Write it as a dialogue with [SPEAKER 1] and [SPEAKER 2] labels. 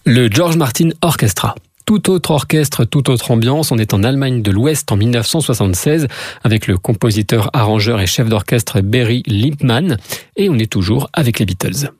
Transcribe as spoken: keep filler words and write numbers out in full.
[SPEAKER 1] Le George Martin Orchestra. Tout autre orchestre, toute autre ambiance. On est en Allemagne de l'Ouest en mille neuf cent soixante-seize avec le compositeur, arrangeur et chef d'orchestre Barry Lippmann. Et on est toujours avec les Beatles.